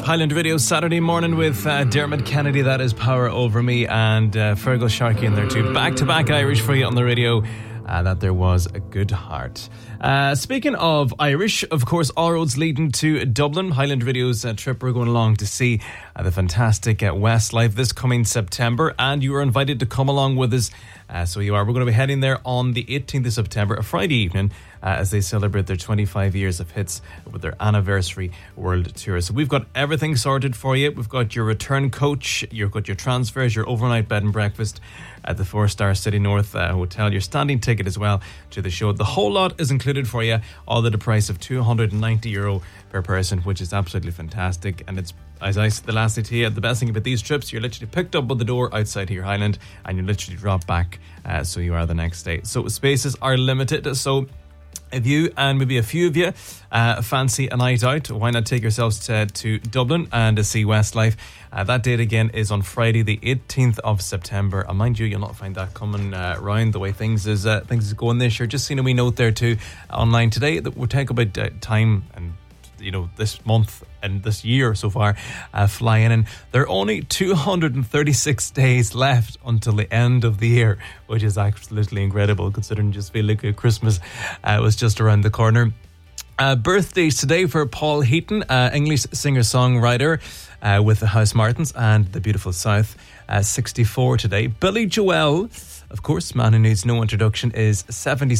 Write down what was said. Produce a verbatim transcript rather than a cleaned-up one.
Highland Radio Saturday morning with uh, Dermot Kennedy. That is Power Over Me, and uh, Fergal Sharkey in there too. Back to back Irish for you on the radio. Uh, that there was a good heart. Uh, speaking of Irish, of course, all roads leading to Dublin. Highland Radio's uh, trip. We're going along to see uh, the fantastic uh, Westlife this coming September, and you are invited to come along with us. Uh, so you are. We're going to be heading there on the eighteenth of September, a Friday evening, uh, as they celebrate their twenty-five years of hits with their anniversary world tour. So we've got everything sorted for you. We've got your return coach, you've got your transfers, your overnight bed and breakfast at the four-star City North uh, Hotel, your standing ticket as well to the show. The whole lot is included for you, all at the price of two hundred ninety euro per person, which is absolutely fantastic. And it's, as I said the last day to you, the best thing about these trips, you're literally picked up at the door outside here, Highland, and you literally drop back, uh, so you are the next day. So spaces are limited, so if you and maybe a few of you uh, fancy a night out, why not take yourselves to, to Dublin and to see Westlife? Uh, that date again is on Friday the eighteenth of September. And mind you, you'll not find that coming uh, round the way things is uh, things is going this year. Just seen a wee note there too online today that will take about uh, time and you know this month and this year so far uh, flying in. There are only two hundred thirty-six days left until the end of the year, which is absolutely incredible considering just feel like Christmas uh, was just around the corner. Uh, birthdays today for Paul Heaton, uh, English singer-songwriter uh, with the House Martins and the Beautiful South, uh, sixty-four today. Billy Joel, of course, man who needs no introduction, is seventy-six.